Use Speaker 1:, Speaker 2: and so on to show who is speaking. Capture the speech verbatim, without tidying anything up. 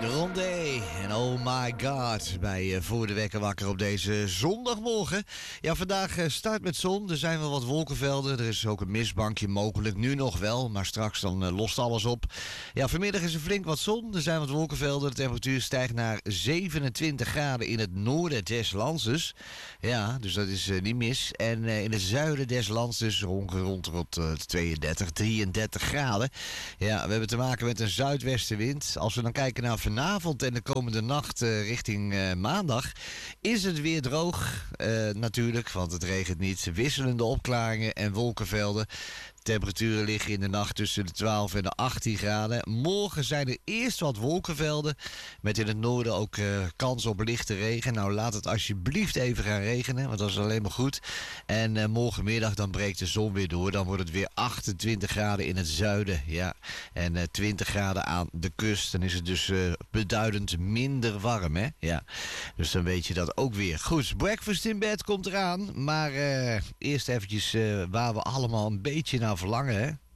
Speaker 1: Rondé en oh my god bij uh, Voor de Wekker Wakker op deze zondagmorgen. Ja, vandaag uh, start met zon. Er zijn wel wat wolkenvelden. Er is ook een mistbankje mogelijk. Nu nog wel, maar straks dan uh, lost alles op. Ja, vanmiddag is er flink wat zon. Er zijn wat wolkenvelden. De temperatuur stijgt naar zevenentwintig graden in het noorden des lands. Ja, dus dat is uh, niet mis. En uh, in het zuiden des lands dus rond, rond, rond uh, tweeëndertig, drieëndertig graden. Ja, we hebben te maken met een zuidwestenwind. Als we dan kijken naar vanavond en de komende nacht uh, richting uh, maandag is het weer droog uh, natuurlijk, want het regent niet. Wisselende opklaringen en wolkenvelden. Temperaturen liggen in de nacht tussen de twaalf en de achttien graden. Morgen zijn er eerst wat wolkenvelden. Met in het noorden ook uh, kans op lichte regen. Nou, laat het alsjeblieft even gaan regenen, want dat is alleen maar goed. En uh, morgenmiddag dan breekt de zon weer door. Dan wordt het weer achtentwintig graden in het zuiden. Ja. En uh, twintig graden aan de kust. Dan is het dus uh, beduidend minder warm, hè? Ja. Dus dan weet je dat ook weer. Goed, Breakfast in Bed komt eraan. Maar uh, eerst eventjes uh, waar we allemaal een beetje naar verlangen, hè?